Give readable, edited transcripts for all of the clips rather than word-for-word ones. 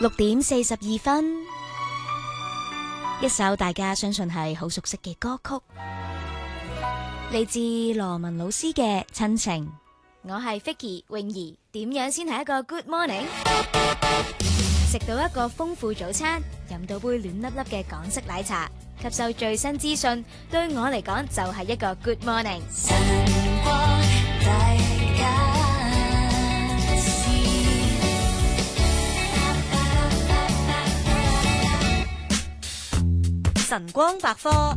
6:42，一首大家相信係好熟悉嘅歌曲，嚟自羅文老師嘅《親情》。我係 Vicky 泳兒，點樣先係一個 Good Morning？ 食到一個豐富早餐，飲到杯暖粒粒嘅港式奶茶，吸收最新資訊，對我嚟講就係一個 Good Morning。晨光大家晨光百科。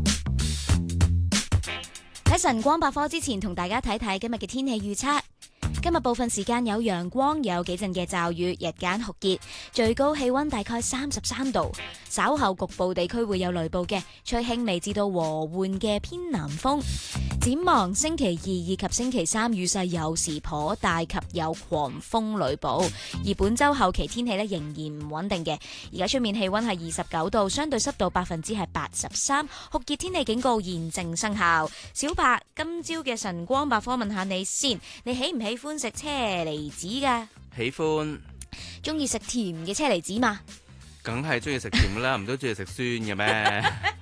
喺晨光百科之前，同大家睇睇今日嘅天氣預測。今日部分時間有陽光，有幾陣嘅驟雨，日間酷熱，最高氣溫大概33度。稍後局部地區會有雷暴嘅，吹輕微至到和緩嘅偏南風。展望星期2以及星期3雨勢有時頗大及有狂風雷暴，而本周後期天氣仍然唔穩定嘅。而家出面氣溫係29度，相對濕度83%，酷熱天氣警告現正生效。小白，今朝嘅晨光百科問下你先，你喜唔喜歡食車厘子㗎？ 喜歡。 中意食甜嘅車厘子嘛？ 梗係中意食甜㗎啦，唔都中意食酸嘅咩？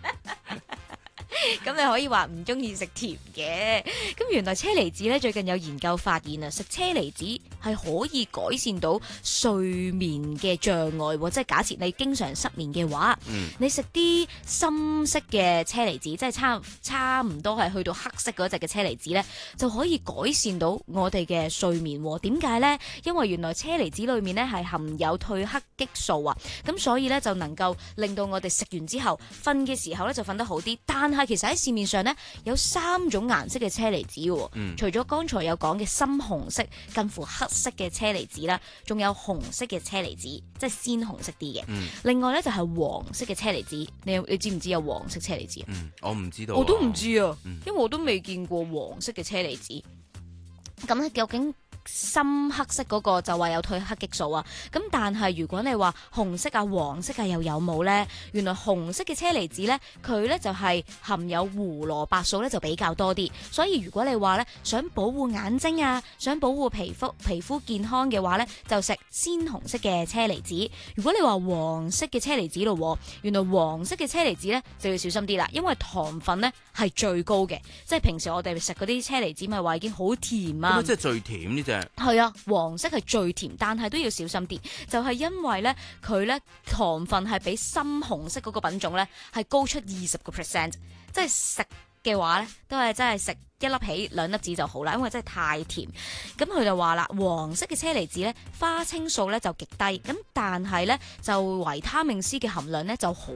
咁你可以話唔中意食甜嘅，咁原來車厘子咧最近有研究發現啊，食車厘子係可以改善到睡眠嘅障礙，即係假設你經常失眠嘅話，你食啲深色嘅車厘子，即係差唔多係去到黑色嗰隻嘅車厘子咧，就可以改善到我哋嘅睡眠。點解呢？因為原來車厘子裏面咧係含有褪黑激素啊，咁所以咧就能夠令到我哋食完之後瞓嘅時候咧就瞓得好啲。但係其實喺市面上呢，有3種顏色嘅車厘子嘅，除咗剛才有講嘅深紅色近乎黑色嘅車厘子啦，仲有紅色嘅車厘子，即係鮮紅色啲嘅。另外呢，就係黃色嘅車厘子，你知唔知有黃色車厘子？ 我唔知道， 我都唔知啊，因為我都未見過黃色嘅車厘子。咁咧究竟深黑色嗰個就話有褪黑激素啊，咁但係如果你話紅色啊、黃色啊又有冇呢？原來紅色嘅車厘子呢，佢呢就係含有胡蘿蔔素呢就比較多啲，所以如果你話呢想保護眼睛啊、想保護皮膚健康嘅話呢，就食鮮紅色嘅車厘子。如果你話黃色嘅車厘子咯，原來黃色嘅車厘子呢就要小心啲啦，因為糖分呢係最高嘅，即係平時我哋食嗰啲車厘子咪話已經好甜啊， 咁即係最甜呢隻。 係啊，黃色係最甜，但係都要小心啲，就係因為咧佢咧糖分係比深紅色嗰個品種咧係高出20%，即係食嘅話咧都係真係食1粒起2粒子就好啦，因為真係太甜。咁佢就話啦，黃色嘅車厘子咧花青素咧就極低，咁但係咧就維他命 C 嘅含量咧就好